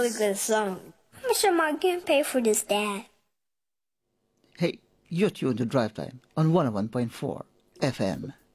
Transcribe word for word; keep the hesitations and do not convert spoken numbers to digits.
really good song. How much am I going to pay for this, Dad? Hey, you're tuned to Drive Time on one oh one point four F M.